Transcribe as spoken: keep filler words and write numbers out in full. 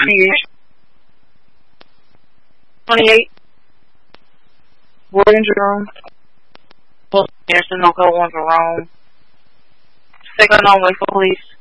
twenty-eight. What in Jerome? Well, Harrison, don't go on Jerome. Second on way for police.